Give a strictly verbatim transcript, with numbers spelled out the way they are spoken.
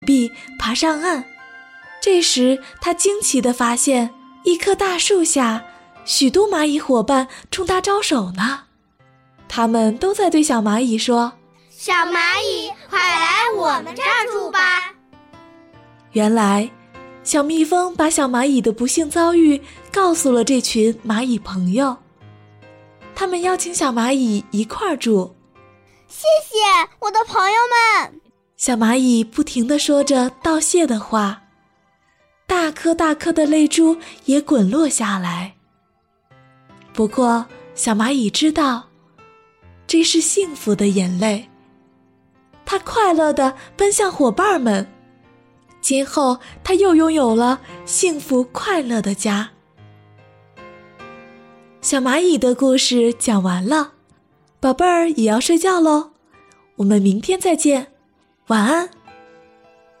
壁爬上岸。这时他惊奇地发现，一棵大树下许多蚂蚁伙伴冲他招手呢。他们都在对小蚂蚁说： 小蚂蚁，快来我们这儿住吧。 原来小蜜蜂把小蚂蚁的不幸遭遇告诉了这群蚂蚁朋友，他们邀请小蚂蚁一块儿住。 谢谢我的朋友们。 小蚂蚁不停地说着道谢的话，大颗大颗的泪珠也滚落下来。不过小蚂蚁知道，这是幸福的眼泪，它快乐地奔向伙伴们，今后它又拥有了幸福快乐的家。小蚂蚁的故事讲完了，宝贝儿也要睡觉喽，我们明天再见，晚安。